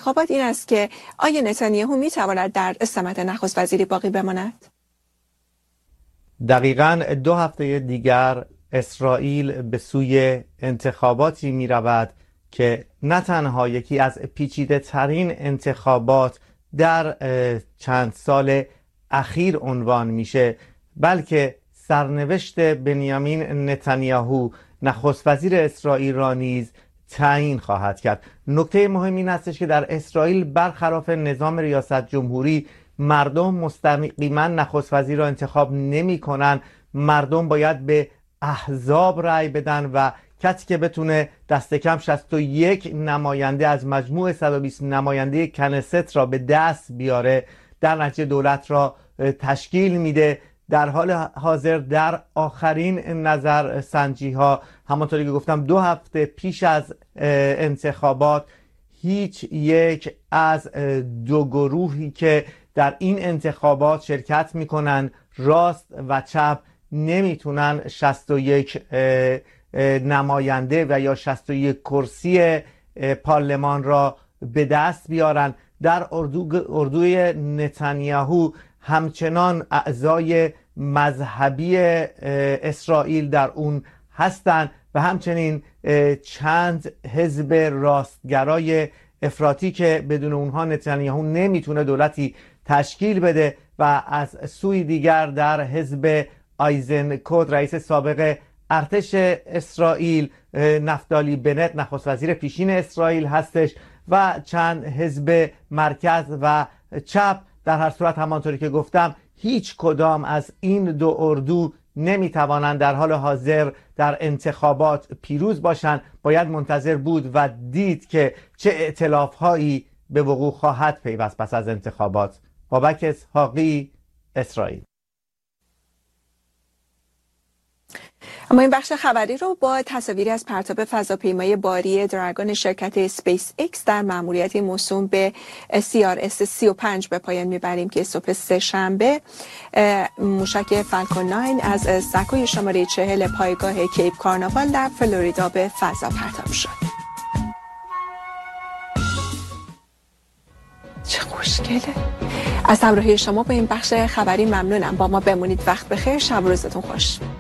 انتخابات این است که آیا نتانیاهو میتواند در سمت نخست وزیری باقی بماند؟ دقیقاً 2 هفته دیگر اسرائیل به سوی انتخاباتی می رود که نه تنها یکی از پیچیده ترین انتخابات در چند سال اخیر عنوان میشه، بلکه سرنوشت بنیامین نتانیاهو نخست وزیر اسرائیل را نیز تعیین خواهد کرد. نکته مهم این هستش که در اسرائیل برخلاف نظام ریاست جمهوری مردم مستقیما نخست وزیر را انتخاب نمی کنن. مردم باید به احزاب رأی بدن و کسی که بتونه دست کم 61 نماینده از مجموع 120 نماینده کنست را به دست بیاره در نتیجه دولت را تشکیل میده. در حال حاضر در آخرین نظر سنجی ها، همانطوری که گفتم 2 هفته پیش از انتخابات، هیچ یک از 2 گروهی که در این انتخابات شرکت میکنن، راست و چپ، نمیتونن 61 نماینده و یا 61 کرسی پارلمان را به دست بیارن. در اردوی نتانیاهو همچنان اعضای مذهبی اسرائیل در اون هستند و همچنین چند حزب راستگرای افراطی که بدون اونها نتانیاهو نمیتونه دولتی تشکیل بده. و از سوی دیگر در حزب آیزنکوت، رئیس سابق ارتش اسرائیل، نفتالی بنت، نخست وزیر پیشین اسرائیل هستش و چند حزب مرکز و چپ. در هر صورت همانطوری که گفتم هیچ کدام از این 2 اردو نمیتوانند در حال حاضر در انتخابات پیروز باشند. باید منتظر بود و دید که چه ائتلاف‌هایی به وقوع خواهد پیوست پس از انتخابات. بابک اسحاقی، اسرائیل. اما این بخش خبری رو با تصاویری از پرتاب فضاپیمای باری دراگون شرکت اسپیس ایکس در مأموریت موسوم به CRS 35 به پایان میبریم که صبح سه‌شنبه موشک فالکون 9 از سکوی شماره 40 پایگاه کیپ کارناوال در فلوریدا به فضا پرتاب شد. چه خوشگله. از همراهی شما با این بخش خبری ممنونم. با ما بمونید. وقت بخیر. شب و روزتون خوش.